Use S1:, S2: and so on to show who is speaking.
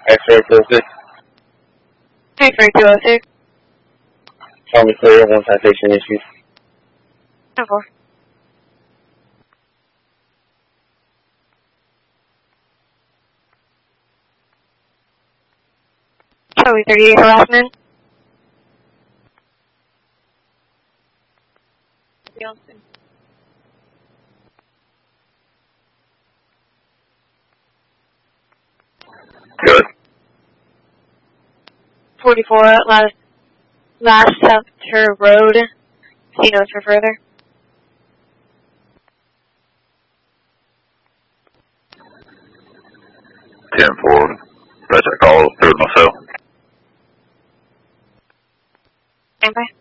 S1: X-ray 206.
S2: X-ray 206.
S1: Tell me clear, one citation issues.
S2: 10-4. Charlie 38 harassment.
S1: Good.
S2: 44 last Chapter Road. See notes for further.
S3: 10-4. That's a call through myself.
S2: Standby.